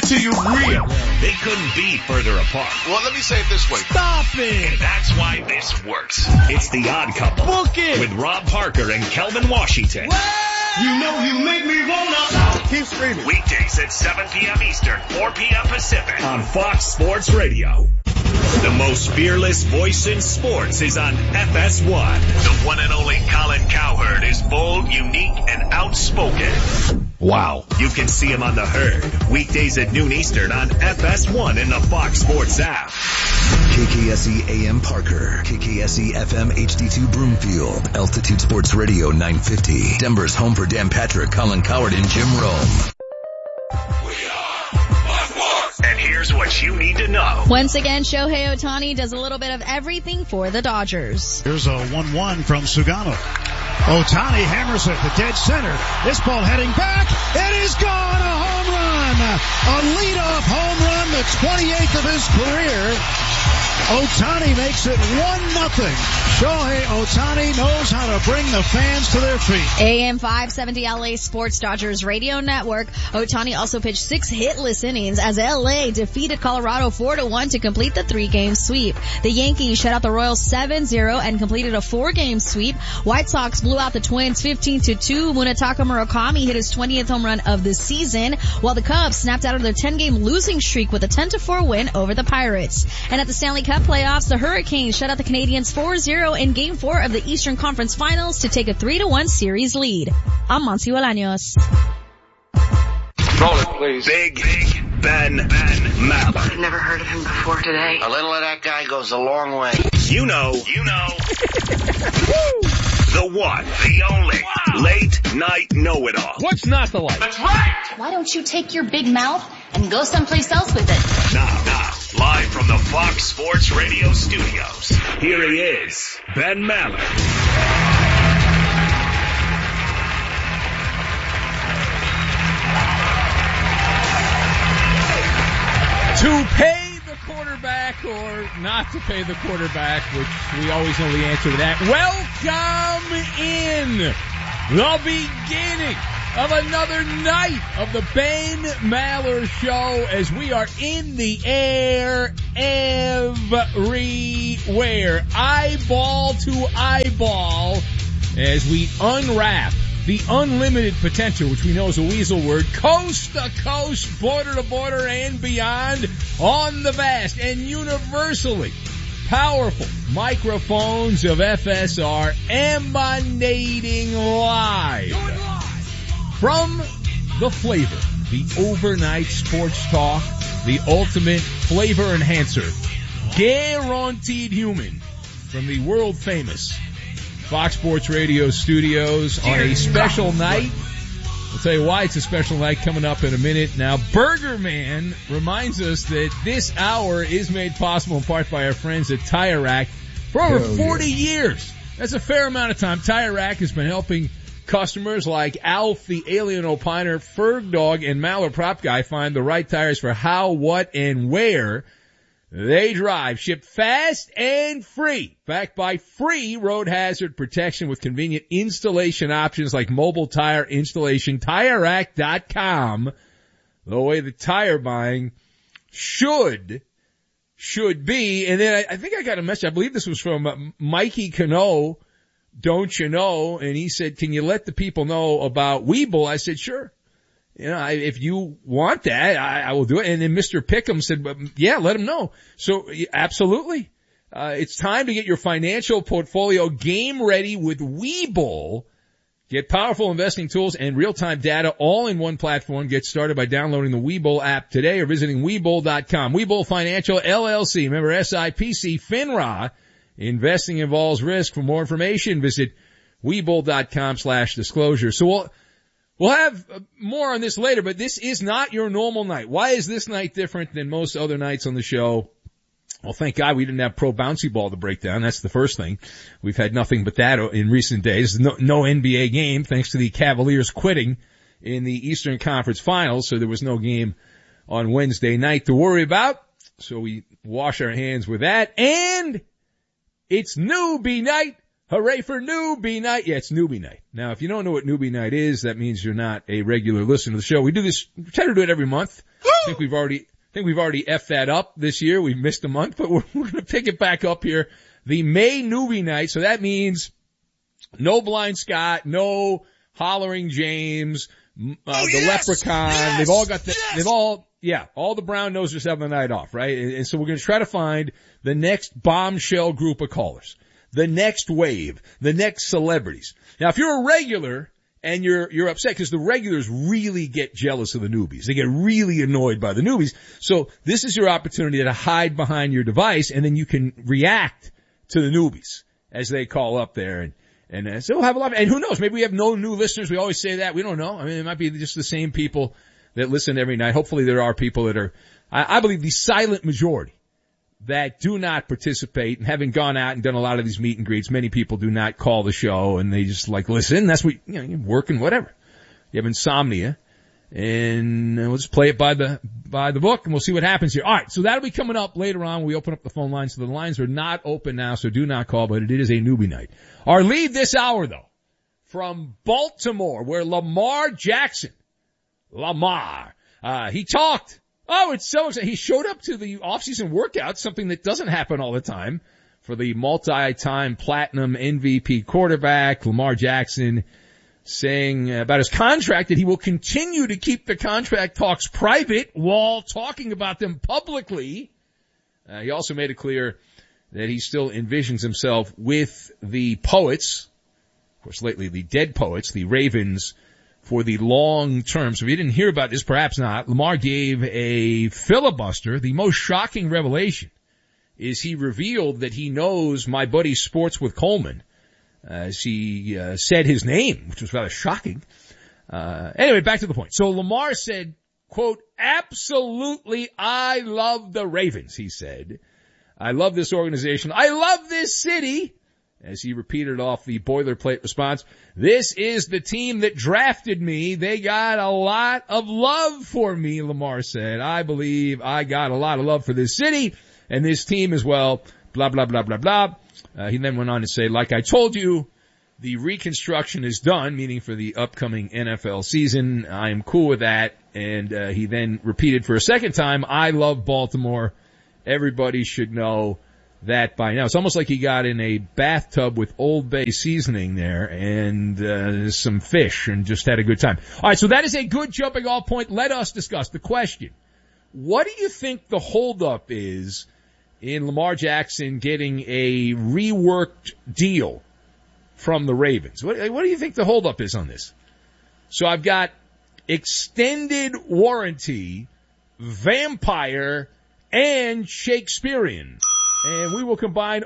to you real. They couldn't be further apart. Well, let me say it this way. Stop it! And that's why this works. It's The Odd Couple. Book it! With Rob Parker and Kelvin Washington. You know you make me wanna. Keep screaming. Weekdays at 7 p.m. Eastern, 4 p.m. Pacific on Fox Sports Radio. The most fearless voice in sports is on FS1. The one and only Colin Cowherd is bold, unique, and outspoken. Wow. You can see him on The Herd, weekdays at noon Eastern on FS1 in the Fox Sports app. KKSE AM Parker, KKSE FM HD2 Broomfield, Altitude Sports Radio 950, Denver's home for Dan Patrick, Colin Cowherd, and Jim Rome. And here's what you need to know. Once again, Shohei Ohtani does a little bit of everything for the Dodgers. Here's a 1-1 from Sugano. Ohtani hammers it to dead center. This ball heading back. It is gone. A home run. A leadoff home run, the 28th of his career. Ohtani makes it 1-0. Shohei Ohtani knows how to bring the fans to their feet. AM 570 LA Sports Dodgers Radio Network. Ohtani also pitched 6 hitless innings as LA defeated Colorado 4-1 to complete the 3-game sweep. The Yankees shut out the Royals 7-0 and completed a 4-game sweep. White Sox blew out the Twins 15-2. Munetaka Murakami hit his 20th home run of the season, while the Cubs snapped out of their 10-game losing streak with a 10-4 win over the Pirates. And at the Stanley Cup playoffs, the Hurricanes shut out the Canadiens 4-0 in Game 4 of the Eastern Conference Finals to take a 3-1 series lead. I'm Monty Bolaños. Roll it, please. Big Ben Maller. I've never heard of him before today. A little of that guy goes a long way. You know. The one, the only, late night know-it-all. What's not to like? That's right. Why don't you take your big mouth and go someplace else with it? Now, live from the Fox Sports Radio studios, here he is, Ben Maller. To pay the quarterback or not to pay the quarterback, which we always know the answer to that. Welcome in the beginning of another night of the Ben Maller Show as we are in the air everywhere, eyeball to eyeball, as we unwrap the unlimited potential, which we know is a weasel word, coast to coast, border to border, and beyond, on the vast and universally powerful microphones of FSR, emanating live from the flavor, the overnight sports talk, the ultimate flavor enhancer, guaranteed human, from the world famous Fox Sports Radio studios on a special night. I'll tell you why it's a special night coming up in a minute. Now, Burger Man reminds us that this hour is made possible in part by our friends at Tire Rack for over 40 years. That's a fair amount of time. Tire Rack has been helping customers like Alf, the Alien Opiner, Ferg Dog, and Maller Prop Guy find the right tires for how, what, and where they drive. Shipped fast and free. Backed by free road hazard protection with convenient installation options like mobile tire installation. TireRack.com. The way the tire buying should be. And then I think I got a message. I believe this was from Mikey Cano, don't you know? And he said, can you let the people know about Weeble? I said, sure. You know, if you want that, I will do it. And then Mr. Pickham said, yeah, let him know. So, absolutely. It's time to get your financial portfolio game ready with Weeble. Get powerful investing tools and real-time data all in one platform. Get started by downloading the Weeble app today or visiting Weeble.com. Weeble Financial LLC. Remember SIPC FINRA. Investing involves risk. For more information, visit Weeble.com/disclosure. So we'll have more on this later, but this is not your normal night. Why is this night different than most other nights on the show? Well, thank God we didn't have pro bouncy ball to break down. That's the first thing. We've had nothing but that in recent days. No NBA game thanks to the Cavaliers quitting in the Eastern Conference Finals, so there was no game on Wednesday night to worry about. So we wash our hands with that. And it's newbie night. Hooray for newbie night. Yeah, it's newbie night. Now, if you don't know what newbie night is, that means you're not a regular listener to the show. We try to do it every month. I think we've already effed that up this year. We've missed a month, but we're going to pick it back up here. The May newbie night. So that means no Blind Scott, no Hollering James, the Leprechaun. Yes, they've all got all the brown nosers have the night off, right? And so we're going to try to find the next bombshell group of callers, the next wave, the next celebrities. Now, if you're a regular and you're upset because the regulars really get jealous of the newbies. They get really annoyed by the newbies. So this is your opportunity to hide behind your device, and then you can react to the newbies as they call up there. And so we'll have a lot and who knows, maybe we have no new listeners. We always say that. We don't know. I mean, it might be just the same people that listen every night. Hopefully there are people that are, I believe, the silent majority that do not participate, and having gone out and done a lot of these meet and greets, many people do not call the show and they just like listen. That's what, you're working, whatever. You have insomnia, and we'll just play it by the book, and we'll see what happens here. All right. So that'll be coming up later on. We open up the phone lines. So the lines are not open now, so do not call, but it is a newbie night. Our lead this hour though, from Baltimore, where Lamar Jackson, he talked. Oh, it's so exciting. He showed up to the off-season workout, something that doesn't happen all the time, for the multi-time platinum MVP quarterback, Lamar Jackson, saying about his contract that he will continue to keep the contract talks private while talking about them publicly. He also made it clear that he still envisions himself with the Poets, of course lately the dead Poets, the Ravens, for the long term. So if you didn't hear about this, perhaps not, Lamar gave a filibuster. The most shocking revelation is he revealed that he knows my buddy Sports with Coleman, as he said his name, which was rather shocking. Anyway, back to the point. So Lamar said, quote, absolutely, I love the Ravens, he said. I love this organization. I love this city. As he repeated off the boilerplate response, this is the team that drafted me. They got a lot of love for me, Lamar said. I believe I got a lot of love for this city and this team as well, blah, blah, blah, blah, blah. He then went on to say, like I told you, the reconstruction is done, meaning for the upcoming NFL season. I am cool with that. And he then repeated for a second time, I love Baltimore. Everybody should know that by now. It's almost like he got in a bathtub with Old Bay seasoning there and some fish and just had a good time. All right, so that is a good jumping off point. Let us discuss the question. What do you think the holdup is in Lamar Jackson getting a reworked deal from the Ravens? What do you think the holdup is on this? So I've got extended warranty, vampire, and Shakespearean. And we will combine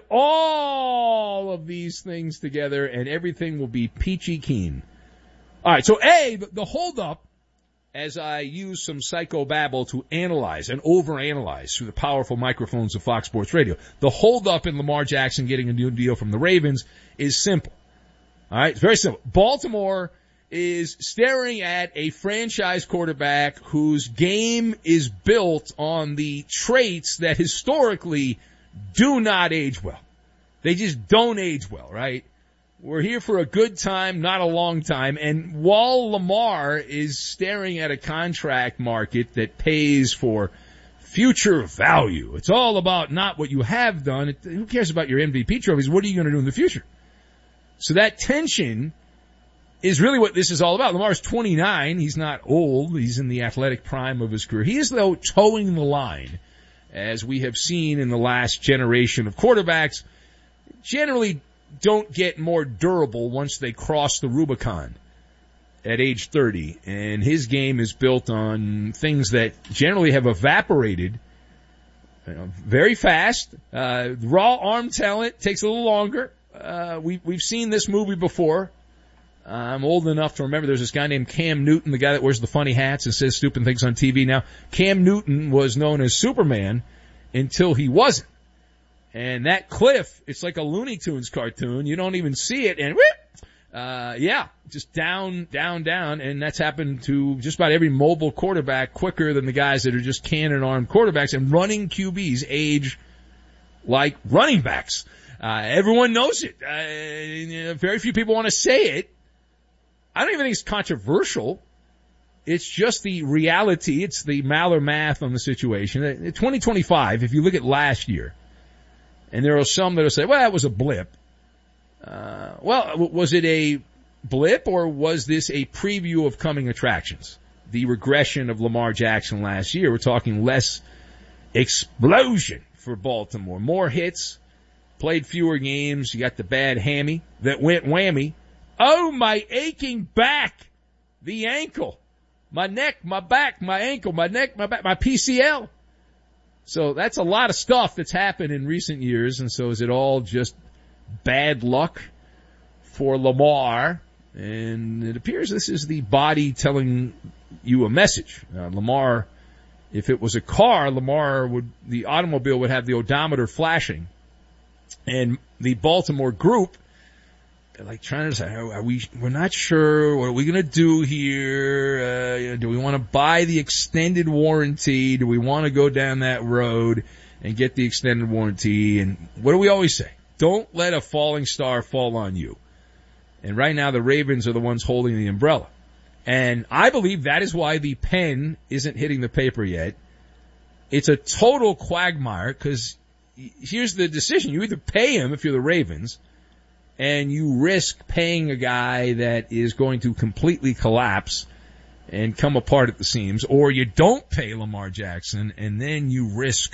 all of these things together, and everything will be peachy keen. All right, so the holdup, as I use some psychobabble to analyze and overanalyze through the powerful microphones of Fox Sports Radio, the holdup in Lamar Jackson getting a new deal from the Ravens is simple. All right, it's very simple. Baltimore is staring at a franchise quarterback whose game is built on the traits that historically do not age well. They just don't age well, right? We're here for a good time, not a long time. And while Lamar is staring at a contract market that pays for future value, it's all about not what you have done. Who cares about your MVP trophies? What are you going to do in the future? So that tension is really what this is all about. Lamar's 29. He's not old. He's in the athletic prime of his career. He is, though, towing the line, as we have seen in the last generation of quarterbacks, generally don't get more durable once they cross the Rubicon at age 30. And his game is built on things that generally have evaporated very fast. Raw arm talent takes a little longer. We've seen this movie before. I'm old enough to remember there's this guy named Cam Newton, the guy that wears the funny hats and says stupid things on TV now. Cam Newton was known as Superman until he wasn't. And that cliff, it's like a Looney Tunes cartoon. You don't even see it, and just down, down, down. And that's happened to just about every mobile quarterback quicker than the guys that are just cannon-armed quarterbacks. And running QBs age like running backs. Everyone knows it. Very few people want to say it. I don't even think it's controversial. It's just the reality. It's the Maller math on the situation. In 2025, if you look at last year, and there are some that will say, well, that was a blip. Well, was it a blip or was this a preview of coming attractions? The regression of Lamar Jackson last year. We're talking less explosion for Baltimore. More hits, played fewer games. You got the bad hammy that went whammy. Oh, my aching back, the ankle, my neck, my back, my ankle, my neck, my back, my PCL. So that's a lot of stuff that's happened in recent years. And so is it all just bad luck for Lamar? And it appears this is the body telling you a message. Lamar, if it was a car, the automobile would have the odometer flashing. And the Baltimore group, they're like trying to say, we're not sure, what are we going to do here? Do we want to buy the extended warranty? Do we want to go down that road and get the extended warranty? And what do we always say? Don't let a falling star fall on you. And right now the Ravens are the ones holding the umbrella. And I believe that is why the pen isn't hitting the paper yet. It's a total quagmire because here's the decision. You either pay him if you're the Ravens and you risk paying a guy that is going to completely collapse and come apart at the seams, or you don't pay Lamar Jackson and then you risk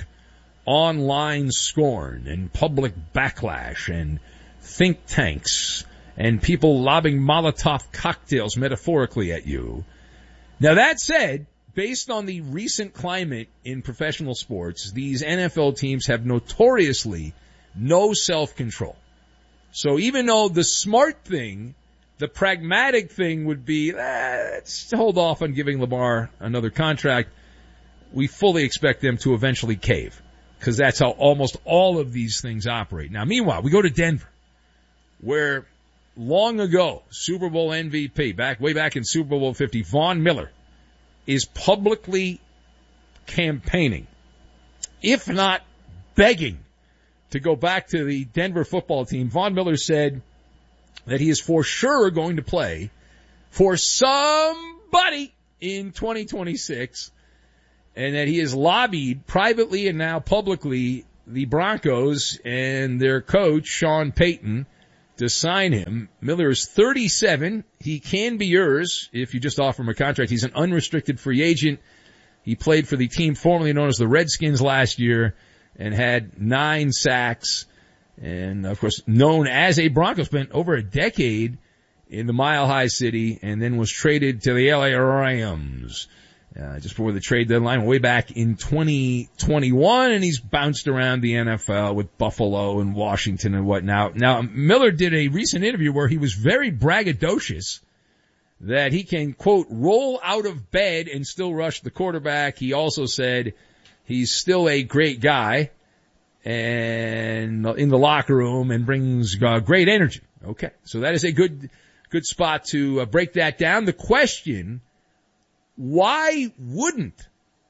online scorn and public backlash and think tanks and people lobbing Molotov cocktails metaphorically at you. Now that said, based on the recent climate in professional sports, these NFL teams have notoriously no self-control. So even though the smart thing, the pragmatic thing would be, let's hold off on giving Lamar another contract, we fully expect them to eventually cave, because that's how almost all of these things operate. Now, meanwhile, we go to Denver, where long ago, Super Bowl MVP, way back in Super Bowl 50, Von Miller is publicly campaigning, if not begging, to go back to the Denver football team. Von Miller said that he is for sure going to play for somebody in 2026, and that he has lobbied privately and now publicly the Broncos and their coach, Sean Payton, to sign him. Miller is 37. He can be yours if you just offer him a contract. He's an unrestricted free agent. He played for the team formerly known as the Redskins last year and had 9 sacks. And, of course, known as a Bronco, spent over a decade in the Mile High City and then was traded to the LA Rams just before the trade deadline, way back in 2021, and he's bounced around the NFL with Buffalo and Washington and whatnot. Now, Miller did a recent interview where he was very braggadocious that he can, quote, roll out of bed and still rush the quarterback. He also said he's still a great guy and in the locker room and brings great energy. Okay, so that is a good spot to break that down. The question, why wouldn't,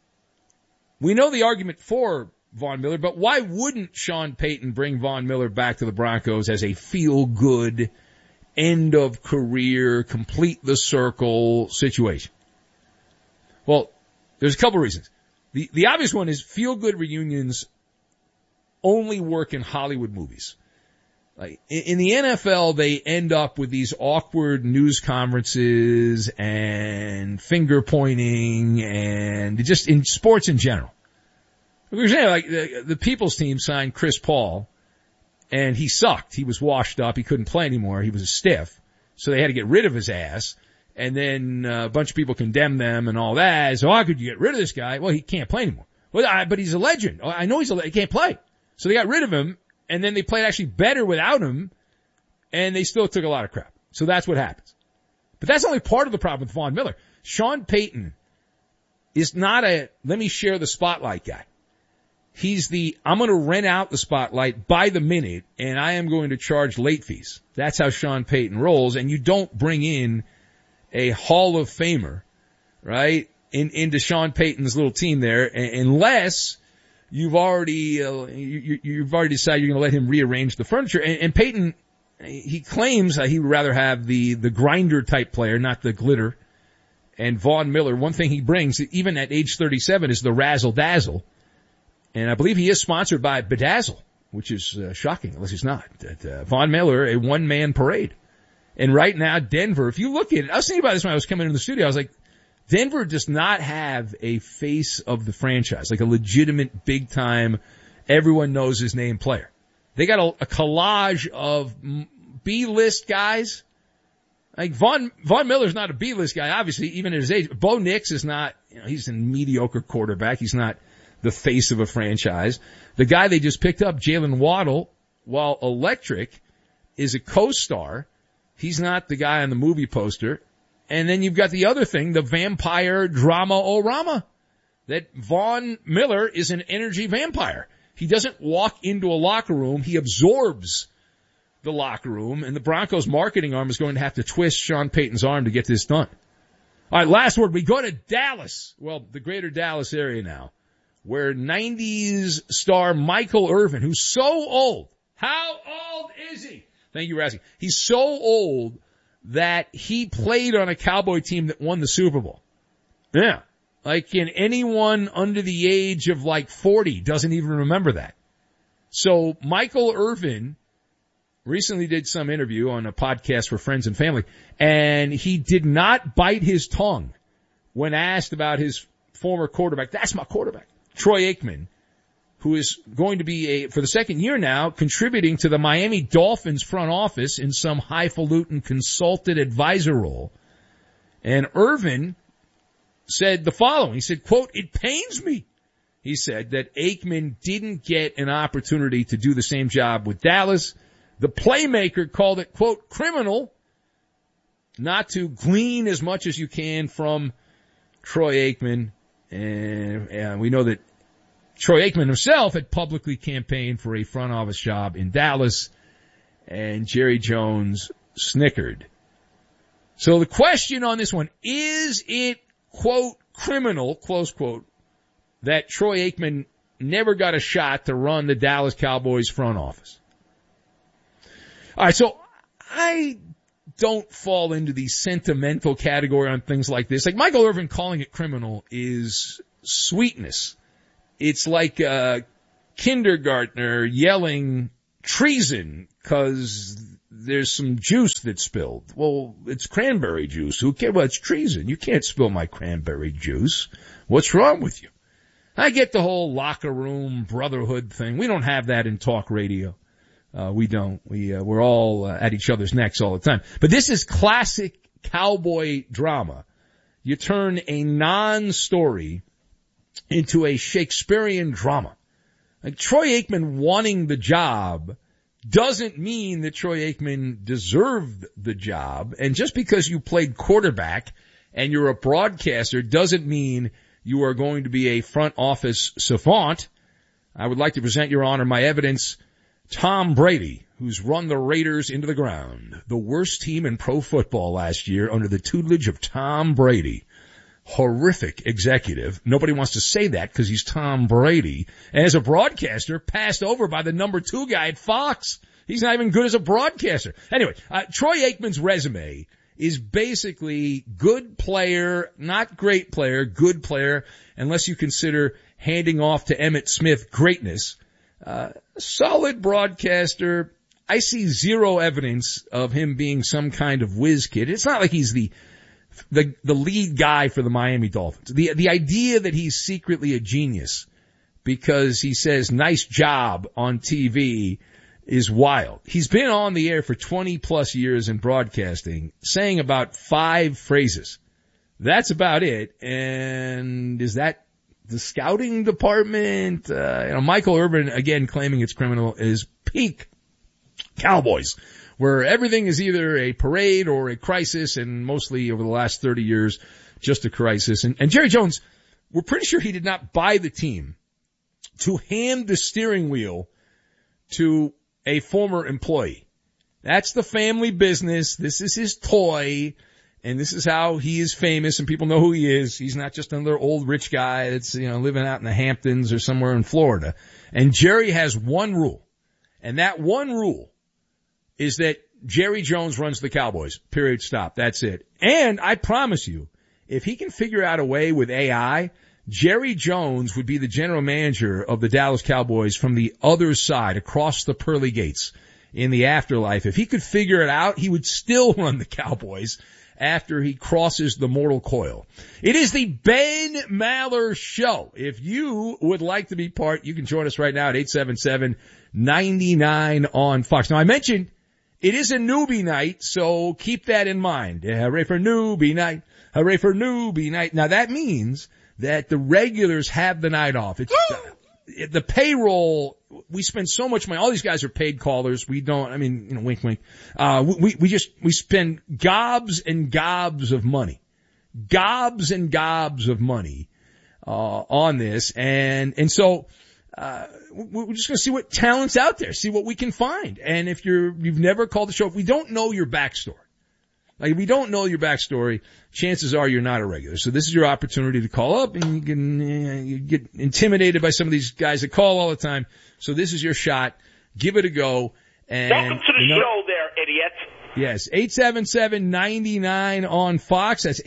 we know the argument for Von Miller, but why wouldn't Sean Payton bring Von Miller back to the Broncos as a feel-good, end-of-career, complete the circle situation? Well, there's a couple reasons. The obvious one is feel-good reunions only work in Hollywood movies. Like in the NFL, they end up with these awkward news conferences and finger pointing, and just in sports in general. For example, like the People's team signed Chris Paul, and he sucked. He was washed up. He couldn't play anymore. He was a stiff, so they had to get rid of his ass. And then a bunch of people condemned them and all that. So how could you get rid of this guy? Well, he can't play anymore. Well, but he's a legend. I know he can't play. So they got rid of him. And then they played actually better without him, and they still took a lot of crap. So that's what happens. But that's only part of the problem with Von Miller. Sean Payton is not a let me share the spotlight guy. He's I'm going to rent out the spotlight by the minute, and I am going to charge late fees. That's how Sean Payton rolls, and you don't bring in a Hall of Famer, right, into Sean Payton's little team there, unless you've already decided you're going to let him rearrange the furniture. And Payton, he claims he would rather have the grinder type player, not the glitter. And Von Miller, one thing he brings, even at age 37, is the razzle-dazzle. And I believe he is sponsored by Bedazzle, which is shocking, unless he's not. Von Miller, a one-man parade. And right now, Denver, if you look at it, I was thinking about this when I was coming into the studio. I was like, Denver does not have a face of the franchise, like a legitimate, big-time, everyone knows his name player. They got a collage of B-list guys. Like Von Miller's not a B-list guy, obviously, even at his age. Bo Nix is not, he's a mediocre quarterback. He's not the face of a franchise. The guy they just picked up, Jalen Waddle, while electric, is a co-star. He's not the guy on the movie poster. And then you've got the other thing, the vampire drama-o-rama. That Von Miller is an energy vampire. He doesn't walk into a locker room. He absorbs the locker room, and the Broncos marketing arm is going to have to twist Sean Payton's arm to get this done. All right, last word. We go to Dallas. Well, the greater Dallas area now, where 90s star Michael Irvin, who's so old. How old is he? Thank you for asking. He's so old that he played on a Cowboy team that won the Super Bowl. Yeah. Like, anyone under the age of 40 doesn't even remember that. So Michael Irvin recently did some interview on a podcast for friends and family, and he did not bite his tongue when asked about his former quarterback. That's my quarterback, Troy Aikman, who is going to be for the second year now, contributing to the Miami Dolphins front office in some highfalutin consulted advisor role. And Irvin said the following. He said, quote, "It pains me," he said, "that Aikman didn't get an opportunity to do the same job with Dallas. The playmaker called it, quote, criminal not to glean as much as you can from Troy Aikman." And we know that Troy Aikman himself had publicly campaigned for a front office job in Dallas, and Jerry Jones snickered. So the question on this one, is it, quote, criminal, close quote, that Troy Aikman never got a shot to run the Dallas Cowboys front office? All right, so I don't fall into the sentimental category on things like this. Like Michael Irvin calling it criminal is sweetness. It's like a kindergartner yelling treason because there's some juice that's spilled. Well, it's cranberry juice. Who cares? Well, it's treason. You can't spill my cranberry juice. What's wrong with you? I get the whole locker room brotherhood thing. We don't have that in talk radio. We don't. We're all at each other's necks all the time. But this is classic cowboy drama. You turn a non-story into a Shakespearean drama. Like Troy Aikman wanting the job doesn't mean that Troy Aikman deserved the job. And just because you played quarterback and you're a broadcaster doesn't mean you are going to be a front office savant. I would like to present, Your Honor, my evidence. Tom Brady, who's run the Raiders into the ground, the worst team in pro football last year under the tutelage of Tom Brady. Horrific executive. Nobody wants to say that because he's Tom Brady. And as a broadcaster, passed over by the number 2 guy at Fox. He's not even good as a broadcaster. Anyway, Troy Aikman's resume is basically good player, not great player, good player, unless you consider handing off to Emmitt Smith greatness. Solid broadcaster. I see zero evidence of him being some kind of whiz kid. It's not like he's the lead guy for the Miami Dolphins. The idea that he's secretly a genius because he says nice job on TV is wild. He's been on the air for 20 plus years in broadcasting, saying about 5 phrases. That's about it. And is that the scouting department? Michael Irvin, again, claiming it's criminal, is peak Cowboys, where everything is either a parade or a crisis, and mostly over the last 30 years, just a crisis. And Jerry Jones, we're pretty sure he did not buy the team to hand the steering wheel to a former employee. That's the family business. This is his toy, and this is how he is famous, and people know who he is. He's not just another old rich guy that's, living out in the Hamptons or somewhere in Florida. And Jerry has one rule, and that one rule is that Jerry Jones runs the Cowboys. Period. Stop. That's it. And I promise you, if he can figure out a way with AI, Jerry Jones would be the general manager of the Dallas Cowboys from the other side, across the pearly gates in the afterlife. If he could figure it out, he would still run the Cowboys after he crosses the mortal coil. It is the Ben Maller Show. If you would like to be part, you can join us right now at 877-99 on Fox. Now, I mentioned it is a newbie night, so keep that in mind. Hooray for newbie night. Hooray for newbie night. Now, that means that the regulars have the night off. It's the payroll. We spend so much money. All these guys are paid callers. We don't, I mean, you know, wink, wink. We spend gobs and gobs of money. Gobs and gobs of money, on this. And so, we're just going to see what talent's out there, see what we can find. And if you've never called the show, if we don't know your backstory, like if we don't know your backstory, chances are you're not a regular. So this is your opportunity to call up, and you can you get intimidated by some of these guys that call all the time. So this is your shot. Give it a go. And welcome to the show there, idiot. Yes, 877-99 on Fox. That's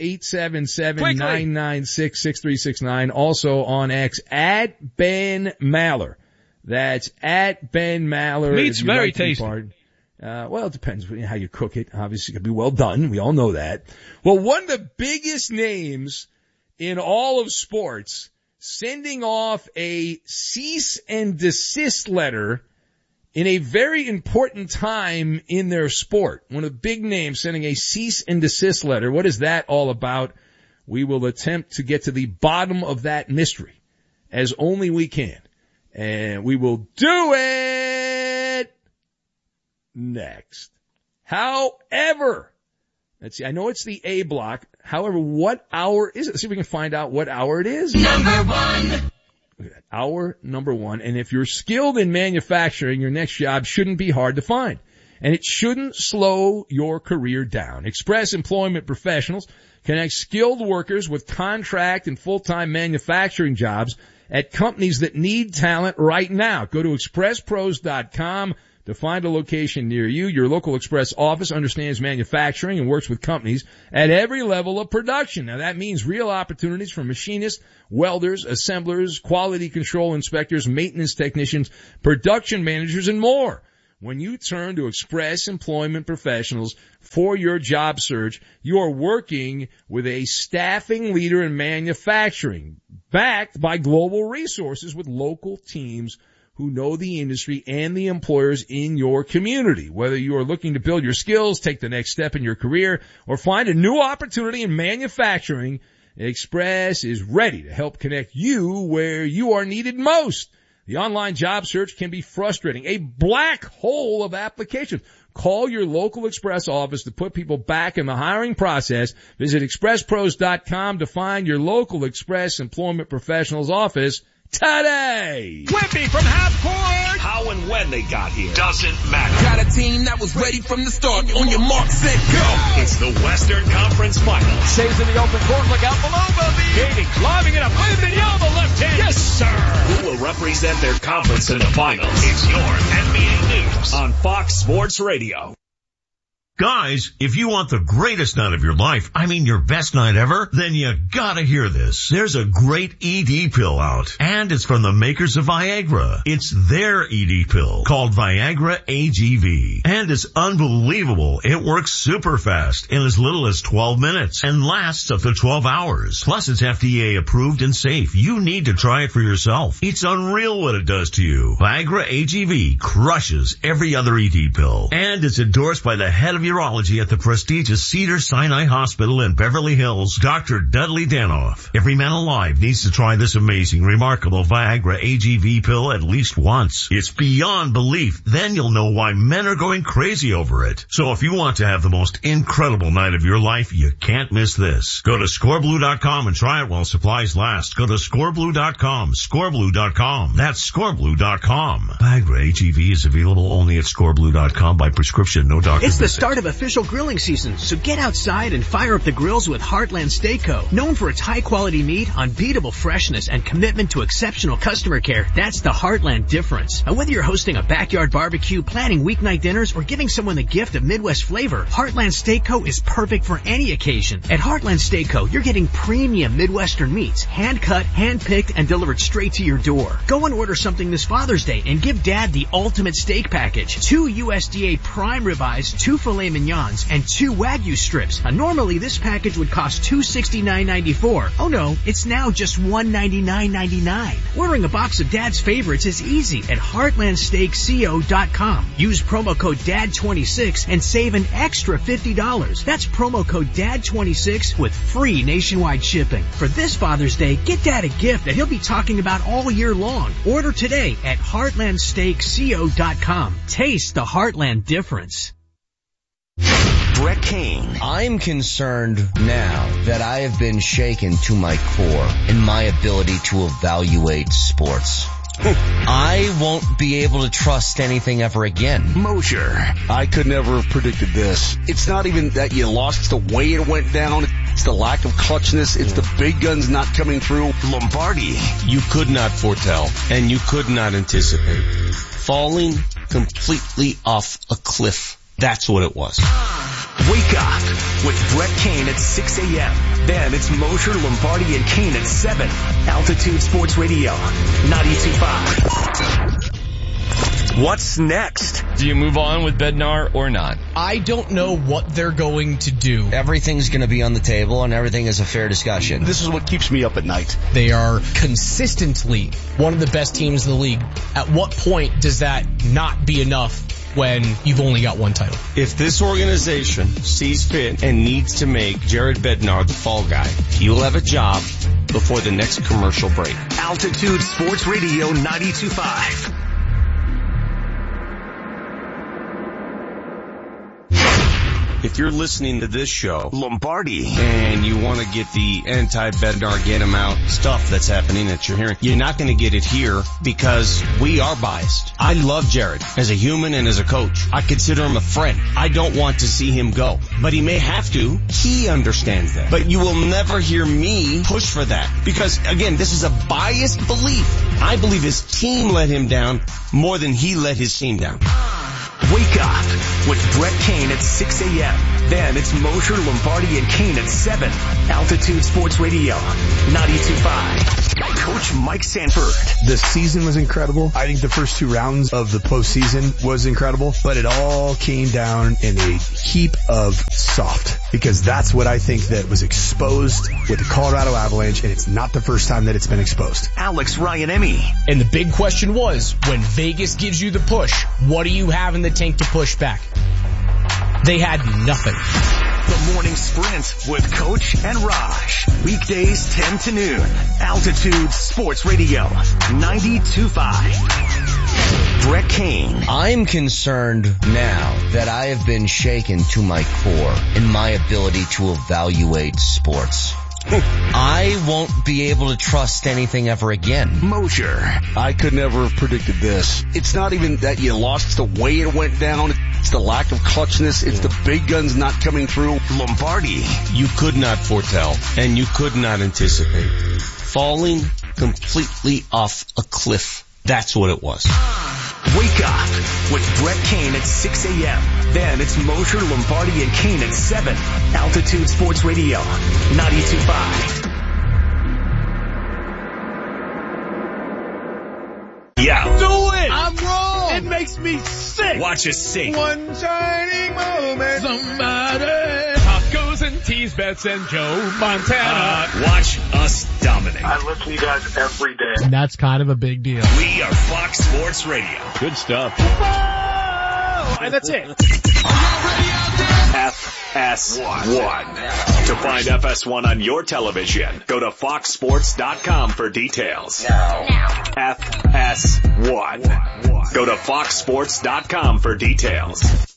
877-996-6369. Also on X, at Ben Maller. That's at Ben Maller. Meat's very tasty. Well, it depends how you cook it. Obviously, it can be well done. We all know that. Well, one of the biggest names in all of sports sending off a cease and desist letter in a very important time in their sport. One of the big names sending a cease and desist letter. What is that all about? We will attempt to get to the bottom of that mystery as only we can. And we will do it next. However, let's see, I know it's the A block. However, what hour is it? Let's see if we can find out what hour it is. Number one. Hour number one. And if you're skilled in manufacturing, your next job shouldn't be hard to find. And it shouldn't slow your career down. Express Employment Professionals connect skilled workers with contract and full-time manufacturing jobs at companies that need talent right now. Go to expresspros.com to find a location near you. Your local Express office understands manufacturing and works with companies at every level of production. Now that means real opportunities for machinists, welders, assemblers, quality control inspectors, maintenance technicians, production managers, and more. When you turn to Express Employment Professionals for your job search, you are working with a staffing leader in manufacturing, backed by global resources with local teams who know the industry and the employers in your community. Whether you are looking to build your skills, take the next step in your career, or find a new opportunity in manufacturing, Express is ready to help connect you where you are needed most. The online job search can be frustrating, a black hole of applications. Call your local Express office to put people back in the hiring process. Visit expresspros.com to find your local Express Employment Professionals office today. Whippy from half court. How and when they got here doesn't matter. Got a team that was ready from the start. On your mark, set, go. It's the Western Conference Finals. Saves in the open court. Look out below, Bubby. Gating, lobbing it up. Wembanyama, left hand. Yes, sir. Who will represent their conference in the finals? It's your NBA News on Fox Sports Radio. Guys, if you want the greatest night of your life, I mean your best night ever, then you gotta hear this. There's a great ED pill out, and it's from the makers of Viagra. It's their ED pill called Viagra AGV, and it's unbelievable. It works super fast in as little as 12 minutes and lasts up to 12 hours. Plus, it's FDA approved and safe. You need to try it for yourself. It's unreal what it does to you. Viagra AGV crushes every other ED pill, and it's endorsed by the head of urology at the prestigious Cedars-Sinai Hospital in Beverly Hills, Dr. Dudley Danoff. Every man alive needs to try this amazing, remarkable Viagra AGV pill at least once. It's beyond belief. Then you'll know why men are going crazy over it. So if you want to have the most incredible night of your life, you can't miss this. Go to scoreblue.com and try it while supplies last. Go to scoreblue.com, scoreblue.com. That's scoreblue.com. Viagra AGV is available only at scoreblue.com by prescription. No doctor. It's the start of official grilling season, so get outside and fire up the grills with Heartland Steak Co. Known for its high-quality meat, unbeatable freshness, and commitment to exceptional customer care, that's the Heartland difference. And whether you're hosting a backyard barbecue, planning weeknight dinners, or giving someone the gift of Midwest flavor, Heartland Steak Co. is perfect for any occasion. At Heartland Steak Co., you're getting premium Midwestern meats, hand-cut, hand-picked, and delivered straight to your door. Go and order something this Father's Day and give Dad the ultimate steak package. 2 USDA prime ribeyes, 2 filet mignons, and 2 Wagyu strips. Normally, this package would cost $269.94. Oh no, it's now just $199.99. Ordering a box of Dad's favorites is easy at heartlandsteakco.com. Use promo code DAD26 and save an extra $50. That's promo code DAD26 with free nationwide shipping. For this Father's Day, get Dad a gift that he'll be talking about all year long. Order today at heartlandsteakco.com. Taste the Heartland difference. Brett Kane. I'm concerned now that I have been shaken to my core in my ability to evaluate sports. I won't be able to trust anything ever again. Mosher. I could never have predicted this. It's not even that you lost, it's the way it went down. It's the lack of clutchness. It's the big guns not coming through. Lombardi. You could not foretell, and you could not anticipate. Falling completely off a cliff. That's what it was. Wake up with Brett Kane at 6 a.m. Then it's Mosher, Lombardi, and Kane at 7. Altitude Sports Radio, 92.5. What's next? Do you move on with Bednar or not? I don't know what they're going to do. Everything's going to be on the table, and everything is a fair discussion. This is what keeps me up at night. They are consistently one of the best teams in the league. At what point does that not be enough when you've only got one title? If this organization sees fit and needs to make Jared Bednar the fall guy, he will have a job before the next commercial break. Altitude Sports Radio 92.5. If you're listening to this show, Lombardi, and you want to get the anti-Bednar, get him out stuff that's happening that you're hearing, you're not going to get it here because we are biased. I love Jared as a human and as a coach. I consider him a friend. I don't want to see him go, but he may have to. He understands that. But you will never hear me push for that because, again, this is a biased belief. I believe his team let him down more than he let his team down. Wake up with Brett Kane at 6 a.m. Then it's Mosher, Lombardi, and Kane at 7. Altitude Sports Radio, 92.5. Coach Mike Sanford. The season was incredible. I think the first 2 rounds of the postseason was incredible, but it all came down in a heap of soft because that's what I think that was exposed with the Colorado Avalanche, and it's not the first time that it's been exposed. Alex Ryan-Emmy. And the big question was, when Vegas gives you the push, what do you have in the tank to push back? They had nothing. The Morning Sprint with Coach and Raj. Weekdays 10 to noon. Altitude Sports Radio, 92.5. Brett Kane. I'm concerned now that I have been shaken to my core in my ability to evaluate sports. I won't be able to trust anything ever again. Mosher. I could never have predicted this. It's not even that you lost, it's the way it went down. It's the lack of clutchness. It's the big guns not coming through. Lombardi. You could not foretell, and you could not anticipate. Falling completely off a cliff. That's what it was. Wake up with Brett Kane at 6 a.m. Then it's Mosher, Lombardi, and Kane at 7. Altitude Sports Radio, 92.5. Yeah. Do it! I'm wrong! It makes me sick! Watch us sing. One shining moment. Somebody. Tacos and teas, bets and Joe Montana. Watch us dominate. I listen to you guys every day. And that's kind of a big deal. We are Fox Sports Radio. Good stuff. Whoa! And that's it. FS1. To find FS1 on your television, go to foxsports.com for details. Now. FS1. Go to foxsports.com for details.